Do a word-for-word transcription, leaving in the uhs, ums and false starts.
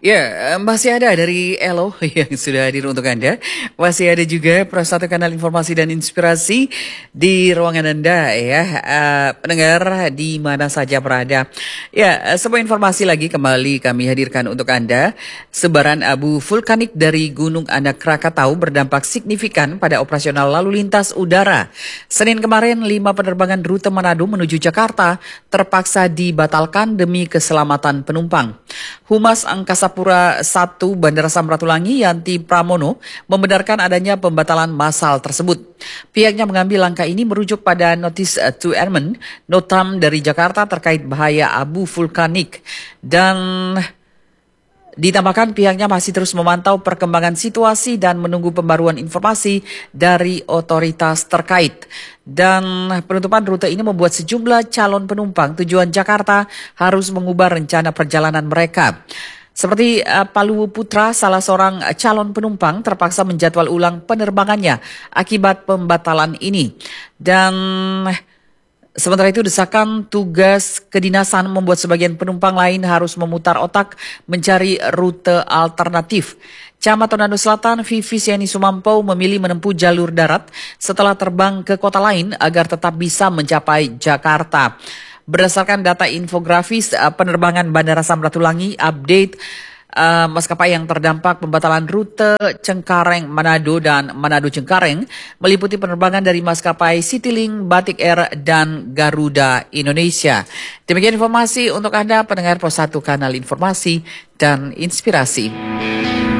Ya, eh, masih ada dari Elo yang sudah hadir untuk Anda. Masih ada juga Pro satu Kanal Informasi dan Inspirasi di ruangan Anda ya, eh, pendengar di mana saja berada. Ya, eh, sebuah informasi lagi kembali kami hadirkan untuk Anda. Sebaran abu vulkanik dari Gunung Anak Krakatau berdampak signifikan pada operasional lalu lintas udara. Senin kemarin, lima penerbangan rute Manado menuju Jakarta terpaksa dibatalkan demi keselamatan penumpang. Humas Angkasa Pura satu Bandara Samratulangi Yanti Pramono membenarkan adanya pembatalan massal tersebut. Pihaknya mengambil langkah ini merujuk pada Notice to Airmen Notam dari Jakarta terkait bahaya abu vulkanik dan ditambahkan pihaknya masih terus memantau perkembangan situasi dan menunggu pembaruan informasi dari otoritas terkait. Dan penutupan rute ini membuat sejumlah calon penumpang tujuan Jakarta harus mengubah rencana perjalanan mereka. Seperti uh, Palu Putra, salah seorang calon penumpang terpaksa menjadwal ulang penerbangannya akibat pembatalan ini. Dan sementara itu desakan tugas kedinasan membuat sebagian penumpang lain harus memutar otak mencari rute alternatif. Camat Tornado Selatan Vivi Siani Sumampo memilih menempuh jalur darat setelah terbang ke kota lain agar tetap bisa mencapai Jakarta. Berdasarkan data infografis penerbangan Bandara Samratulangi, update uh, maskapai yang terdampak pembatalan rute Cengkareng Manado dan Manado Cengkareng meliputi penerbangan dari maskapai Citylink, Batik Air, dan Garuda Indonesia. Demikian informasi untuk Anda pendengar Pro satu Kanal Informasi dan Inspirasi.